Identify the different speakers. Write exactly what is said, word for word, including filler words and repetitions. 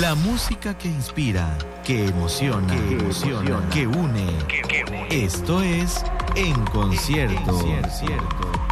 Speaker 1: La música que inspira, que emociona, que, emociona, que une. Que, que une. Esto es En Concierto. En Concierto.